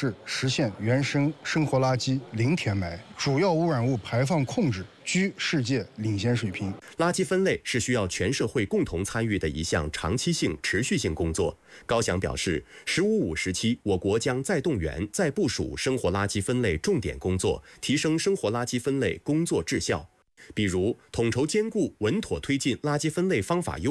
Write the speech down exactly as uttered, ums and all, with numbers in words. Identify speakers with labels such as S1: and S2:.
S1: 市实现原生生活垃圾零填埋，主要污染物排放控制居世界领先水平。
S2: 垃圾分类是需要全社会共同参与的一项长期性、持续性工作。高翔表示，“十五五”时期，我国将再动员、再部署生活垃圾分类重点工作，提升生活垃圾分类工作质效。比如，统筹兼顾、稳妥推进垃圾分类方法优